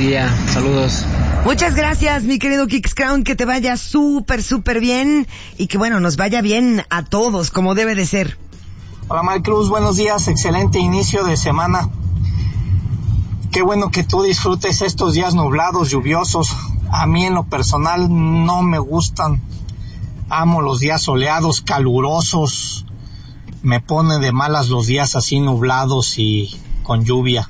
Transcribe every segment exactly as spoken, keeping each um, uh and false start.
día. Saludos. Muchas gracias, mi querido Kix Crown, que te vaya súper, súper bien y que, bueno, nos vaya bien a todos, como debe de ser. Hola, Maricruz, buenos días, excelente inicio de semana. Qué bueno que tú disfrutes estos días nublados, lluviosos. A mí en lo personal no me gustan. Amo los días soleados, calurosos. Me pone de malas los días así nublados y con lluvia.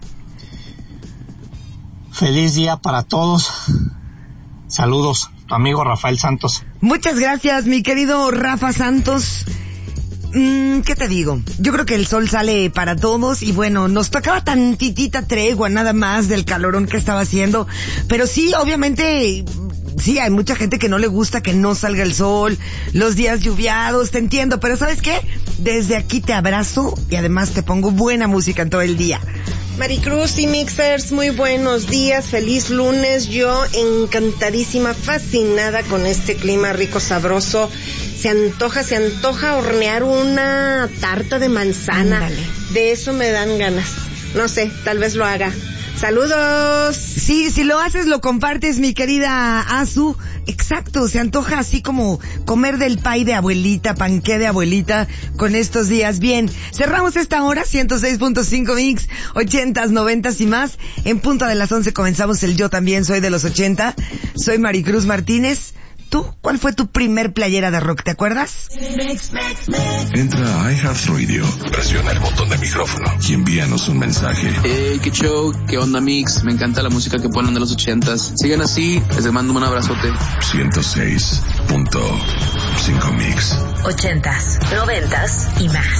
Feliz día para todos. Saludos, tu amigo Rafael Santos. Muchas gracias, mi querido Rafa Santos. Mm, ¿Qué te digo? Yo creo que el sol sale para todos y bueno, nos tocaba tantitita tregua nada más del calorón que estaba haciendo, pero sí, obviamente, sí, hay mucha gente que no le gusta que no salga el sol, los días lluviados, te entiendo, pero ¿sabes qué? Desde aquí te abrazo y además te pongo buena música en todo el día. Maricruz y Mixers, muy buenos días, feliz lunes, yo encantadísima, fascinada con este clima rico, sabroso. Se antoja, se antoja hornear una tarta de manzana. Ándale. De eso me dan ganas. No sé, tal vez lo haga. ¡Saludos! Sí, si lo haces, lo compartes, mi querida Azu. Exacto, se antoja así como comer del pay de abuelita, panqué de abuelita con estos días. Bien, cerramos esta hora, ciento seis punto cinco Mix, ochentas, noventas y más. En punto de las once comenzamos el Yo También Soy de los ochenta. Soy Maricruz Martínez. ¿Tú? ¿Cuál fue tu primer playera de rock? ¿Te acuerdas? Entra a iHeartRadio, presiona el botón de micrófono y envíanos un mensaje. Hey, qué show, qué onda Mix, me encanta la música que ponen de los ochentas. Sigan así, les mando un abrazote. ciento seis punto cinco Mix. Ochentas, noventas y más.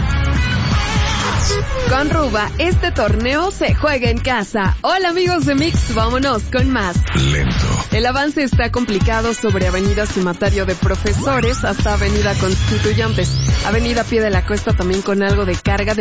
Con Ruba, este torneo se juega en casa. Hola amigos de Mix, vámonos con más. Lento. El avance está complicado sobre Avenida Cimatario de Profesores hasta Avenida Constituyentes. Avenida Pie de la Cuesta también con algo de carga de